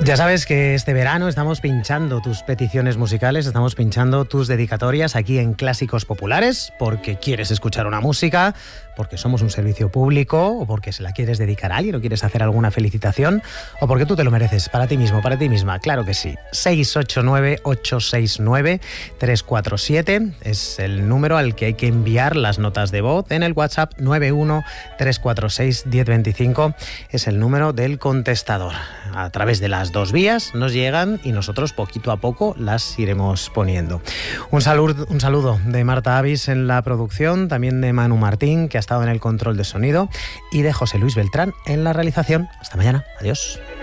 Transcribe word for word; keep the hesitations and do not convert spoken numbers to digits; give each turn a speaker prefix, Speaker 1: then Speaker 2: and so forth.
Speaker 1: Ya sabes que este verano estamos pinchando tus peticiones musicales, estamos pinchando tus dedicatorias aquí en Clásicos Populares, porque quieres escuchar una música, porque somos un servicio público, o porque se la quieres dedicar a alguien, o quieres hacer alguna felicitación, o porque tú te lo mereces, para ti mismo, para ti misma, claro que sí. seis ocho nueve, ocho seis nueve, tres cuatro siete es el número al que hay que enviar las notas de voz. En el WhatsApp nueve uno tres cuatro seis, uno cero dos cinco es el número del contestador. A través de las dos vías nos llegan y nosotros poquito a poco las iremos poniendo. Un saludo, un saludo de Marta Avis en la producción, también de Manu Martín, que ha estado en el control de sonido, y de José Luis Beltrán en la realización. Hasta mañana. Adiós.